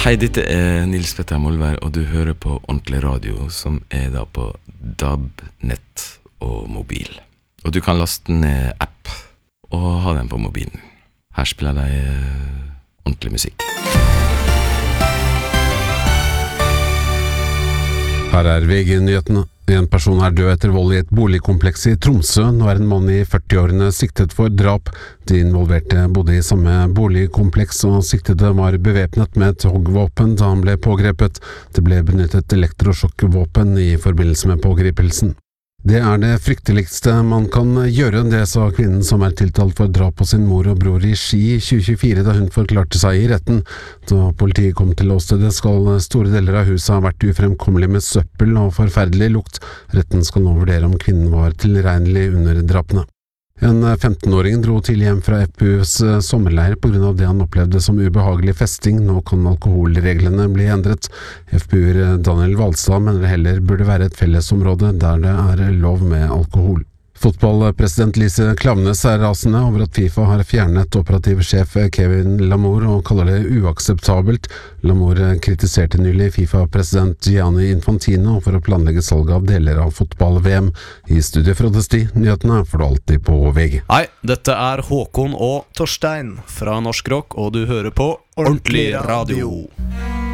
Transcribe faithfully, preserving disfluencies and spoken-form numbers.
Hei, dette er Nils Petter Molvær, og du hører på Ordentlig Radio, som er da på D A B-nett og mobil. Og du kan laste ned app og ha den på mobilen. Her spiller de uh, ordentlig musikk. Her er V G-nyhetene. En person er død etter vold i et boligkompleks i Tromsø. Nå er en mann i førti-årene siktet for drap. De involverte bodde i samme boligkompleks, og siktede var bevæpnet med et hoggvåpen da han ble pågrepet. Det ble benyttet elektrosjokkvåpen i forbindelse med pågripelsen. Det er det frykteligste man kan gjøre, det sa kvinnen som er tiltalt for drap på sin mor og bror i Ski i tjue tjuefire da hun forklarte seg i retten. Da politiet kom til åstedet skal store deler av huset ha vært ufremkommelig med søppel og forferdelig lukt. Retten skal nå vurdere om kvinnen var tilregnelig under drapene. En femten-åring dro tidlig hjem fra F P U's sommerleir på grunn av det han opplevde som ubehagelig festing. Nå kan alkoholreglene bli endret. F P U-er Daniel Valstad mener det heller burde være et fellesområde der det er lov med alkohol. Fotballpresident Lise Klaveness er rasende over at FIFA har fjernet operativ sjef Kevin Lamour og kaller det uakseptabelt. Lamour kritiserte nylig FIFA-president Gianni Infantino for å planlegge salg av deler av fotball-V M. I studiet fra Desti, nyhetene får du alltid på V G. Hei, dette er Håkon og Torstein fra Norsk Rock, og du hører på Ordentlig Radio.